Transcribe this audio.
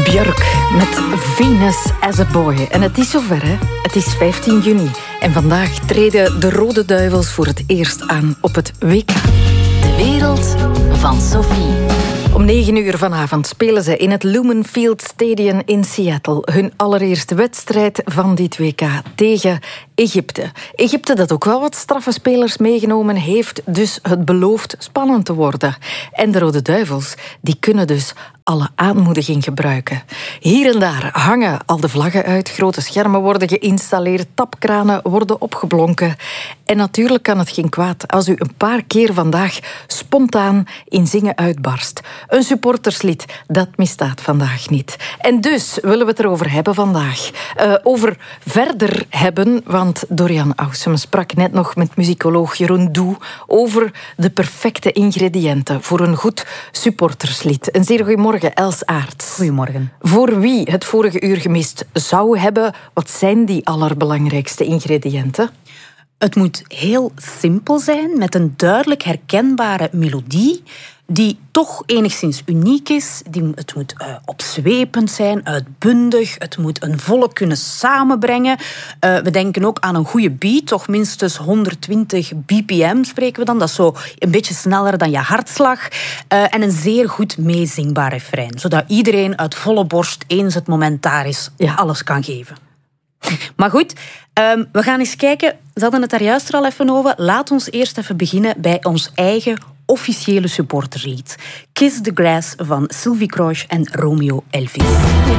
Björk met Venus as a Boy. En het is zover, hè? Het is 15 juni. En vandaag treden de Rode Duivels voor het eerst aan op het WK. De wereld van Sophie. Om 9 uur vanavond spelen ze in het Lumen Field Stadium in Seattle hun allereerste wedstrijd van dit WK tegen Egypte. Egypte dat ook wel wat straffe spelers meegenomen heeft, dus het belooft spannend te worden. En de Rode Duivels, die kunnen dus alle aanmoediging gebruiken. Hier en daar hangen al de vlaggen uit, grote schermen worden geïnstalleerd, tapkranen worden opgeblonken. En natuurlijk kan het geen kwaad als u een paar keer vandaag spontaan in zingen uitbarst. Een supporterslied, dat misstaat vandaag niet. En dus willen we het erover hebben vandaag. Over verder hebben, want Dorian Ausem sprak net nog met muzikoloog Jeroen Doe over de perfecte ingrediënten voor een goed supporterslied. Een zeer goeiemorgen, Els Aerts. Goedemorgen. Voor wie het vorige uur gemist zou hebben, wat zijn die allerbelangrijkste ingrediënten? Het moet heel simpel zijn, met een duidelijk herkenbare melodie, die toch enigszins uniek is. Het moet opzwepend zijn, uitbundig. Het moet een volk kunnen samenbrengen. We denken ook aan een goede beat, toch minstens 120 bpm spreken we dan. Dat is zo een beetje sneller dan je hartslag. En een zeer goed meezingbaar refrein, zodat iedereen uit volle borst, eens het moment daar is, alles kan geven. Maar goed, we gaan eens kijken. Ze hadden het daar juist al even over. Laat ons eerst even beginnen bij ons eigen officiële supporterslied. Kiss the Grass van Sylvie Croce en Romeo Elvis.